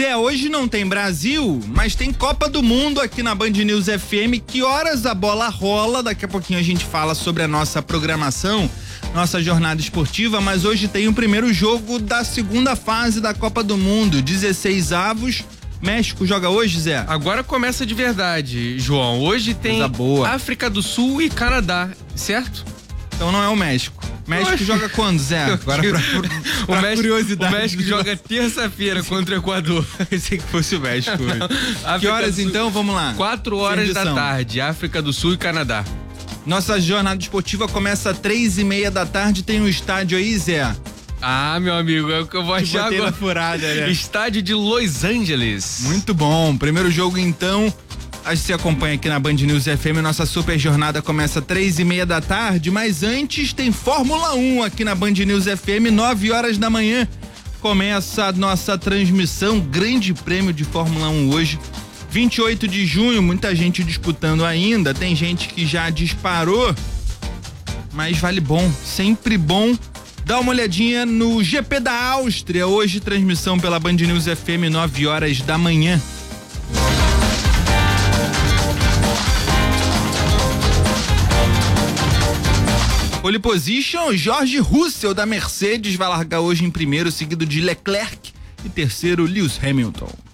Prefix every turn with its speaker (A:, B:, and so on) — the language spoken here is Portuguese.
A: Zé, hoje não tem Brasil, mas tem Copa do Mundo aqui na Band News FM. Que horas a bola rola? Daqui a pouquinho a gente fala sobre a nossa programação, nossa jornada esportiva, mas hoje tem o primeiro jogo da segunda fase da Copa do Mundo, 16avos. México joga hoje, Zé?
B: Agora começa de verdade, João. Hoje tem África do Sul e Canadá, certo?
A: Então não é o México. México joga quando, Zé? Agora pra curiosidade.
B: O México joga terça-feira contra o Equador.
A: Pensei que fosse o México. Que horas então? Vamos lá.
B: 4 horas da tarde, África do Sul e Canadá.
A: Nossa jornada esportiva começa às 3:30 da tarde. Tem um estádio aí, Zé?
B: Ah, meu amigo, é o que eu vou achar agora.
A: Furada, né?
B: Estádio de Los Angeles.
A: Muito bom. Primeiro jogo, então. A gente se acompanha aqui na Band News FM. Nossa super jornada começa às 3:30 da tarde. Mas antes tem Fórmula 1 aqui na Band News FM, 9 horas da manhã. Começa a nossa transmissão. Grande prêmio de Fórmula 1 hoje. 28 de junho, muita gente disputando ainda. Tem gente que já disparou. Mas vale bom, sempre bom. Dá uma olhadinha no GP da Áustria, hoje transmissão pela Band News FM, 9 horas da manhã. Pole position, George Russell da Mercedes vai largar hoje em primeiro, seguido de Leclerc e terceiro Lewis Hamilton.